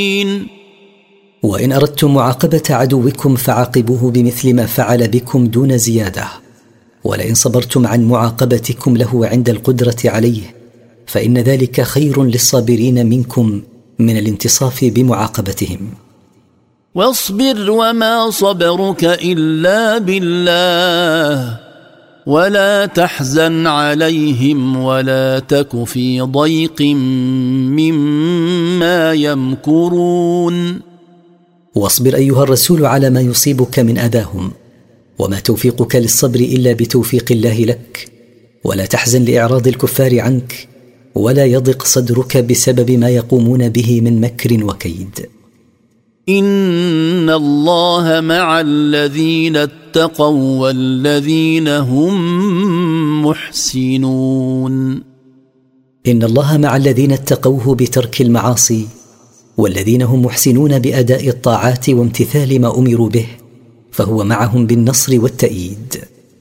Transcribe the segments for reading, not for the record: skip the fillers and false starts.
وإن أردتم معاقبة عدوكم فعاقبوه بمثل ما فعل بكم دون زيادة، ولئن صبرتم عن معاقبتكم له عند القدرة عليه فإن ذلك خير للصابرين منكم من الانتصاف بمعاقبتهم. واصبر وما صبرك إلا بالله ولا تحزن عليهم ولا تك في ضيق مما يمكرون. واصبر أيها الرسول على ما يصيبك من أذاهم، وما توفيقك للصبر إلا بتوفيق الله لك، ولا تحزن لإعراض الكفار عنك، ولا يضق صدرك بسبب ما يقومون به من مكر وكيد. إن الله مع الذين اتقوا والذين هم محسنون. إن الله مع الذين اتقوه بترك المعاصي، والذين هم محسنون بأداء الطاعات وامتثال ما أمروا به، فهو معهم بالنصر والتأييد.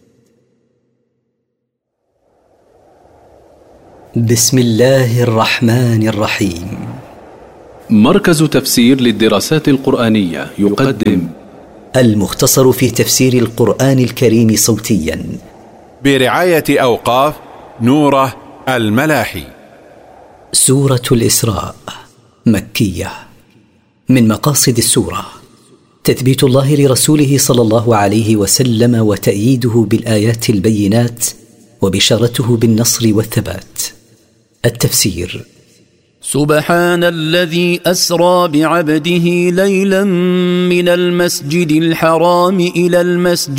بسم الله الرحمن الرحيم. مركز تفسير للدراسات القرآنية يقدم المختصر في تفسير القرآن الكريم صوتيا برعاية أوقاف نوره الملاحي. سورة الإسراء مكية. من مقاصد السورة تثبيت الله لرسوله صلى الله عليه وسلم وتأييده بالآيات البينات وبشارته بالنصر والثبات. التفسير: سبحان الذي أسرى بعبده ليلا من المسجد الحرام إلى المسجد